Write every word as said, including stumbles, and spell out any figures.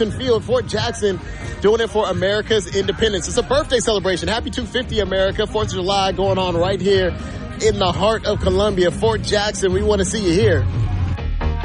Jackson Field, Fort Jackson, doing it for America's independence. It's a birthday celebration. Happy two fifty, America. fourth of July going on right here in the heart of Columbia. Fort Jackson, we want to see you here.